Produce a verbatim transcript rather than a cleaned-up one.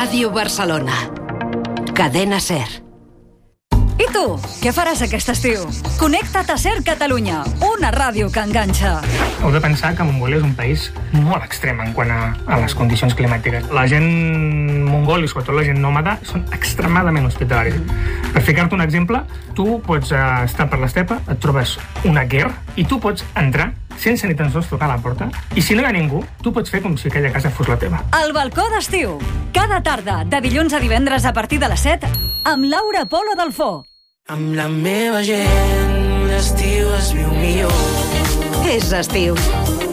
Ràdio Barcelona. Cadena SER. I tu, què faràs aquest estiu? Connecta't a SER Catalunya, una ràdio que enganxa. Heu de pensar que Mongòlia és un país molt extrem en quant a, a les condicions climàtiques. La gent mongòlia, sobretot la gent nòmada, són extremadament hospitalaris. Per ficar-te un exemple, tu pots uh, estar per l'estepa, et trobes una ger i tu pots entrar sense ni tan sols tocar la porta. I si no hi ha ningú, tu pots fer com si aquella casa fos la teva. El balcó d'estiu. Cada tarda, de dilluns a divendres a partir de les set, amb Laura Polo Delfó. Amb la meva gent, l'estiu es viu millor. És estiu.